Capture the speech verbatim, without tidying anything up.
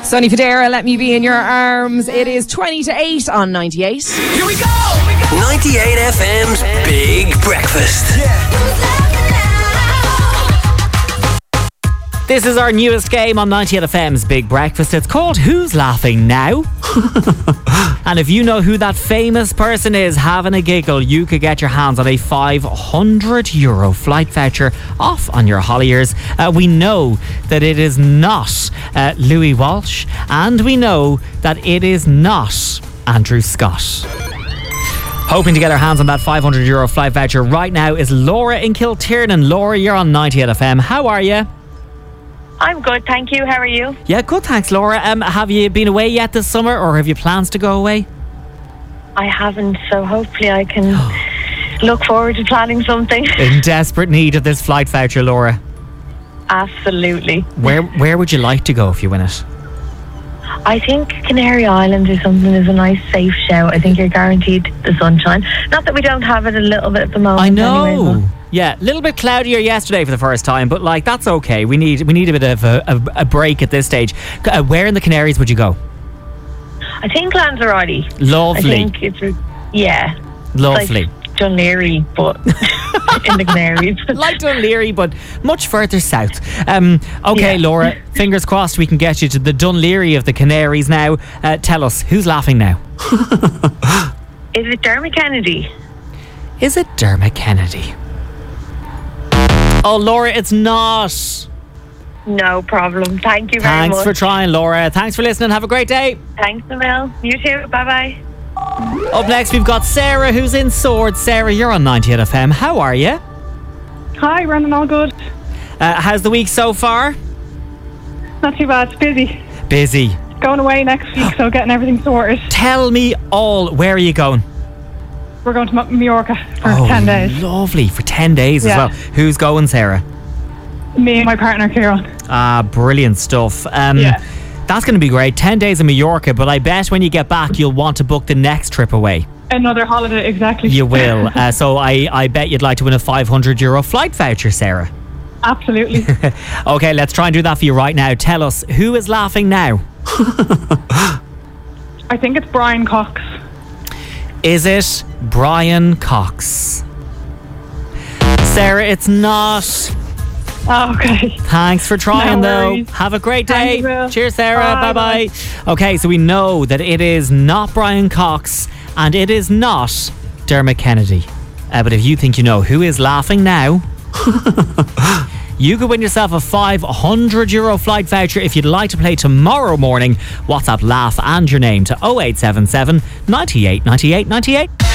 Sonny Fodera, Let Me Be in Your Arms. It is twenty to eight on ninety-eight. Here we go! ninety-eight F M's Big Breakfast. Yeah. This is our newest game on ninety-eight F M's Big Breakfast. It's called Who's Laughing Now? And if you know who that famous person is having a giggle, you could get your hands on a five hundred euro flight voucher off on your Holliers. Uh, we know that it is not uh, Louis Walsh, and we know that it is not Andrew Scott. Hoping to get our hands on that five hundred euro flight voucher right now is Laura in Kiltiernan. Laura, you're on ninety-eight F M. How are you? I'm good, thank you. How are you? Yeah, good, thanks, Laura. Um, have you been away yet this summer, or have you plans to go away? I haven't, so hopefully I can look forward to planning something. In desperate need of this flight voucher, Laura. Absolutely. Where Where would you like to go if you win it? I think Canary Islands or something is a nice, safe shout. I think you're guaranteed the sunshine. Not that we don't have it a little bit at the moment. I know. Anyway, yeah, a little bit cloudier yesterday for the first time, but like that's okay. We need we need a bit of a, a, a break at this stage. Uh, where in the Canaries would you go? I think Lanzarote. Lovely. I think it's a, yeah. Lovely. Like Dunleary, but in the Canaries. Like Dunleary, but much further south. Um, okay, Yeah. Laura, fingers crossed we can get you to the Dunleary of the Canaries now. Uh, tell us, who's laughing now? Is it Dermot Kennedy? Is it Dermot Kennedy? Oh, Laura, it's not. No problem. Thank you very Thanks much. for trying, Laura. Thanks for listening. Have a great day. Thanks, Emil. You too. Bye-bye. Up next, we've got Sarah, who's in Swords. Sarah, you're on ninety-eight F M. How are you? Hi, running all good. Uh, how's the week so far? Not too bad. It's busy. Busy. Going away next week, so getting everything sorted. Tell me all. Where are you going? We're going to Mallorca for oh, ten days. Lovely. For ten days Yeah. as well. Who's going, Sarah? Me and my partner, Kieran. Ah, brilliant stuff. Um, Yeah. That's going to be great. ten days in Mallorca, but I bet when you get back, you'll want to book the next trip away. Another holiday, exactly. You will. uh, so I, I bet you'd like to win a five hundred euro flight voucher, Sarah. Absolutely. Okay, let's try and do that for you right now. Tell us, who is laughing now? I think it's Brian Cox. Is it Brian Cox? Sarah, it's not. Oh, okay. Thanks for trying, No though. worries. Have a great day. Thank you, Will. Cheers, Sarah. Bye, Bye-bye. Okay, so we know that it is not Brian Cox and it is not Dermot Kennedy. Uh, but if you think you know who is laughing now, you could win yourself a five hundred euro flight voucher if you'd like to play tomorrow morning. WhatsApp Laugh and your name to oh eight seven seven, ninety-eight, ninety-eight, ninety-eight.